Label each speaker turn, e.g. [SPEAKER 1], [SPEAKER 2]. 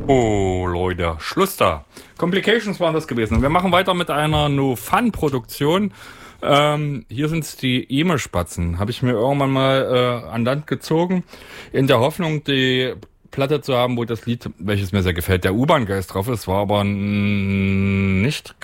[SPEAKER 1] Oh, Leute, Schluss da. Complications waren das gewesen. Und wir machen weiter mit einer No-Fun-Produktion. Hier sind es die Eme-Spatzen. Habe ich mir irgendwann mal an Land gezogen, in der Hoffnung, die Platte zu haben, wo das Lied, welches mir sehr gefällt, der U-Bahn-Geist drauf ist, war aber nicht